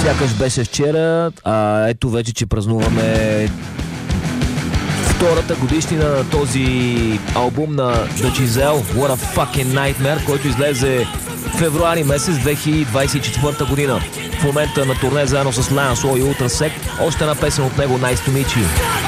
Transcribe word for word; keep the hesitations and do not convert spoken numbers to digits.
Сякаш беше вчера, а ето вече, че празнуваме втората годишнина на този албум на The Giselle, What a Fucking Nightmare, който излезе в февруари месец две хиляди двадесет и четвърта година. В момента на турне заедно с Lions Law и Ultrasec, още една песен от него, Nice to Meet You.